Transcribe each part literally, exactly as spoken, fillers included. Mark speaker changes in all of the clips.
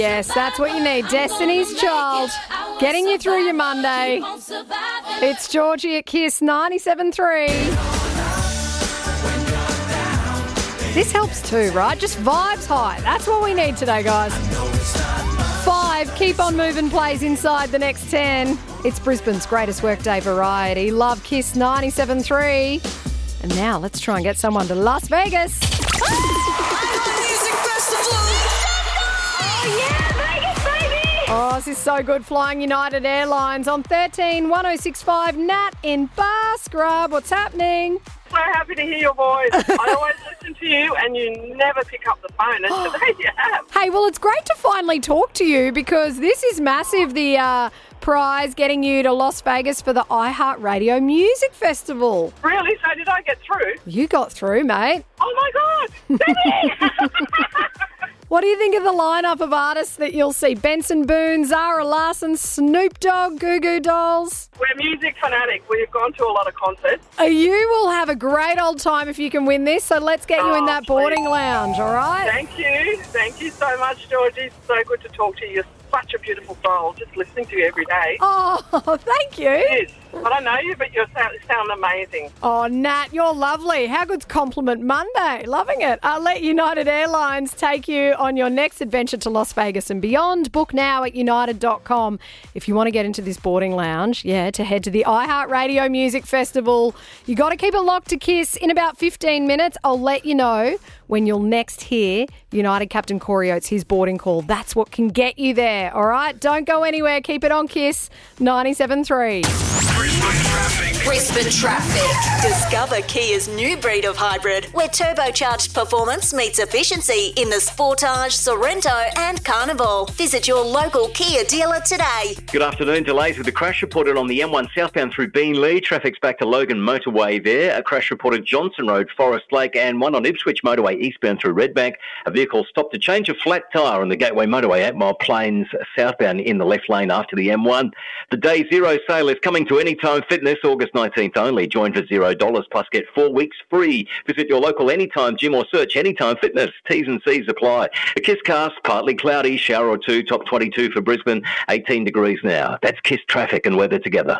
Speaker 1: Yes, that's what you need. Destiny's Child. Getting you through your Monday. It's Georgie at Kiss ninety-seven three. This helps too, right? Just vibes high. That's what we need today, guys. Five, keep on moving plays inside the next ten. It's Brisbane's greatest workday variety. Love Kiss ninety-seven three. And now let's try and get someone to Las Vegas. Oh, this is so good. Flying United Airlines on thirteen one oh six five. Nat in Bar Scrub. What's happening?
Speaker 2: So happy to hear your voice. I always listen to you and you never pick up the phone, and today you have.
Speaker 1: Hey, well, it's great to finally talk to you because this is massive, the uh, prize getting you to Las Vegas for the iHeartRadio Music Festival.
Speaker 2: Really? So did I get through?
Speaker 1: You got through, mate.
Speaker 2: Oh, my God. Benny!
Speaker 1: What do you think of the lineup of artists that you'll see? Benson Boone, Zara Larsson, Snoop Dogg, Goo Goo Dolls.
Speaker 2: We're music fanatics. We've gone to a lot of concerts.
Speaker 1: Uh, You will have a great old time if you can win this, so let's get you in
Speaker 2: Oh,
Speaker 1: that boarding
Speaker 2: please.
Speaker 1: lounge, all right?
Speaker 2: Thank you. Thank you so much, Georgie. It's so good to talk to you. You're such a beautiful soul. Just listening to you every day.
Speaker 1: Oh, thank you.
Speaker 2: It is. I don't know you, but you sound, sound amazing.
Speaker 1: Oh, Nat, you're lovely. How good's Compliment Monday? Loving it. I'll let United Airlines take you on your next adventure to Las Vegas and beyond. Book now at united dot com if you want to get into this boarding lounge. Yeah, to head to the iHeartRadio Music Festival. You got to keep it locked to Kiss. In about fifteen minutes, I'll let you know when you'll next hear United Captain Corey Oates, his boarding call. That's what can get you there, all right? Don't go anywhere. Keep it on Kiss ninety-seven three.
Speaker 3: Brisbane traffic.
Speaker 4: Brisbane traffic.
Speaker 5: Discover Kia's new breed of hybrid, where turbocharged performance meets efficiency in the Sportage, Sorrento and Carnival. Visit your local Kia dealer today.
Speaker 6: Good afternoon. Delays with the crash reported on the M one southbound through Beenleigh. Traffic's back to Logan Motorway there. A crash reported Johnson Road, Forest Lake, and one on Ipswich Motorway eastbound through Redbank. A vehicle stopped to change a flat tyre on the Gateway Motorway at Mile Plains southbound in the left lane after the M one. The Day Zero sale is coming to Anytime Fitness August nineteenth only. Join for zero dollars plus get four weeks free. Visit your local Anytime gym or search Anytime Fitness. T's and C's apply. A Kiss cast, partly cloudy, shower or two, top twenty-two for Brisbane, eighteen degrees now. That's Kiss traffic and weather together.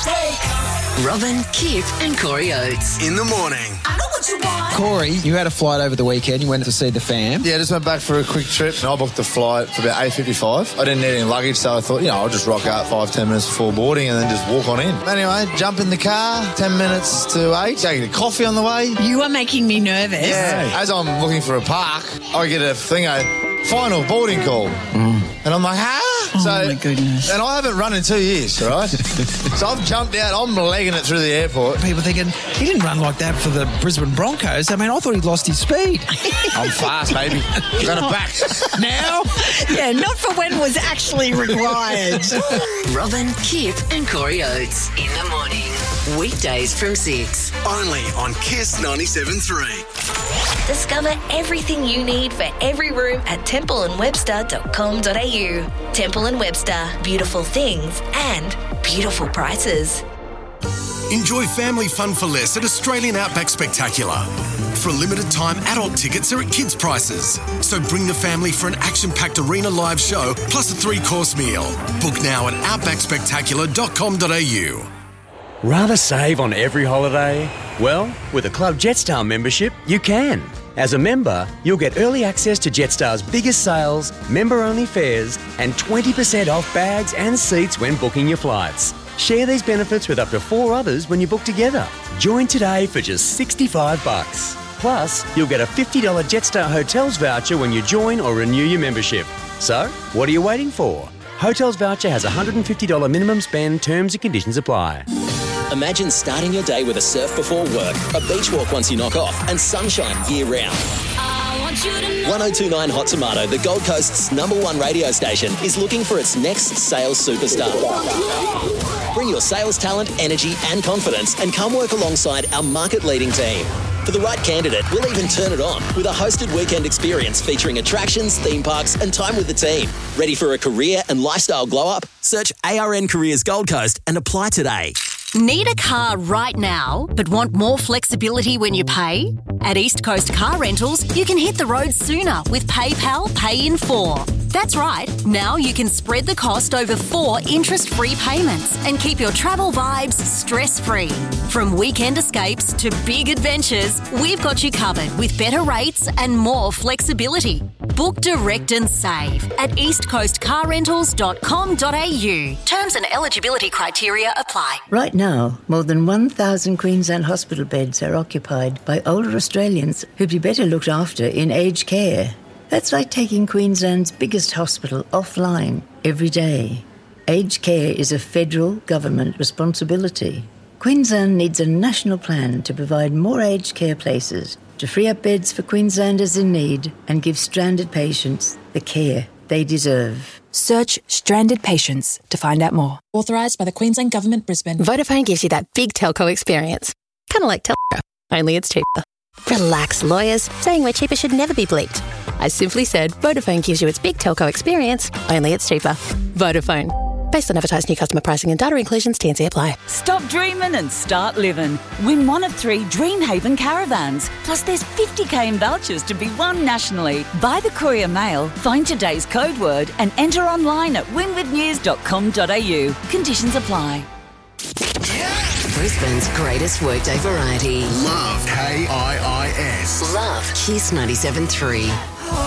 Speaker 4: Robin, Kip and Corey Oates.
Speaker 3: In the morning.
Speaker 4: I know what you want.
Speaker 7: Corey, you had a flight over the weekend. You went to see the fam.
Speaker 8: Yeah, just went back for a quick trip. I booked the flight for about eight fifty-five. I didn't need any luggage, so I thought, you know, I'll just rock out five, ten minutes before boarding and then just walk on in. Anyway, jump in the car, ten minutes to eight, taking a coffee on the way.
Speaker 9: You are making me nervous.
Speaker 8: Yeah. As I'm looking for a park, I get a thing, a final boarding call. Mm. And I'm like, huh?
Speaker 9: Oh,
Speaker 8: so,
Speaker 9: my goodness.
Speaker 8: And I haven't run in two years, right? So I've jumped out, I'm legging it through the airport.
Speaker 9: People thinking, he didn't run like that for the Brisbane Broncos. I mean, I thought he'd lost his speed.
Speaker 8: I'm fast, baby. Got it back.
Speaker 9: Now? Yeah, not for when was actually required.
Speaker 4: Robin, Kip and Corey Oates. In the morning. Weekdays from six.
Speaker 3: Only on Kiss ninety-seven three.
Speaker 5: Discover everything you need for every room at temple and webster dot com dot a u. Temple and Webster. Beautiful things and beautiful prices.
Speaker 3: Enjoy family fun for less at Australian Outback Spectacular. For a limited time, adult tickets are at kids' prices. So bring the family for an action-packed arena live show plus a three-course meal. Book now at outback spectacular dot com dot a u.
Speaker 10: Rather save on every holiday? Well, with a Club Jetstar membership, you can. As a member, you'll get early access to Jetstar's biggest sales, member-only fares, and twenty percent off bags and seats when booking your flights. Share these benefits with up to four others when you book together. Join today for just sixty-five bucks. Plus, you'll get a fifty dollars Jetstar Hotels voucher when you join or renew your membership. So, what are you waiting for? Hotels voucher has a one hundred fifty dollars minimum spend. Terms and conditions apply.
Speaker 11: Imagine starting your day with a surf before work, a beach walk once you knock off, and sunshine year-round. one oh two point nine Hot Tomato, the Gold Coast's number one radio station, is looking for its next sales superstar. Bring your sales talent, energy and confidence and come work alongside our market-leading team. For the right candidate, we'll even turn it on with a hosted weekend experience featuring attractions, theme parks and time with the team. Ready for a career and lifestyle glow-up? Search A R N Careers Gold Coast and apply today.
Speaker 12: Need a car right now, but want more flexibility when you pay? At East Coast Car Rentals, you can hit the road sooner with PayPal Pay in four. That's right. Now you can spread the cost over four interest-free payments and keep your travel vibes stress-free. From weekend escapes to big adventures, we've got you covered with better rates and more flexibility. Book direct and save at east coast car rentals dot com dot a u. Terms and eligibility criteria apply.
Speaker 13: Right now, more than one thousand Queensland hospital beds are occupied by older Australians who'd be better looked after in aged care. That's like taking Queensland's biggest hospital offline every day. Aged care is a federal government responsibility. Queensland needs a national plan to provide more aged care places, to free up beds for Queenslanders in need and give stranded patients the care they deserve.
Speaker 14: Search Stranded Patients to find out more. Authorised by the Queensland Government, Brisbane.
Speaker 15: Vodafone gives you that big telco experience. Kind of like telco, only it's cheaper. Relax, lawyers. Saying we're cheaper should never be bleeped. I simply said Vodafone gives you its big telco experience, only it's cheaper. Vodafone. Based on advertised new customer pricing and data inclusions, T and C apply.
Speaker 16: Stop dreaming and start living. Win one of three Dreamhaven caravans. Plus there's fifty k in vouchers to be won nationally. Buy the Courier Mail, find today's code word and enter online at win with news dot com dot a u. Conditions apply.
Speaker 4: Brisbane's greatest workday variety.
Speaker 3: Love K I I S.
Speaker 4: Love Kiss ninety-seven point three.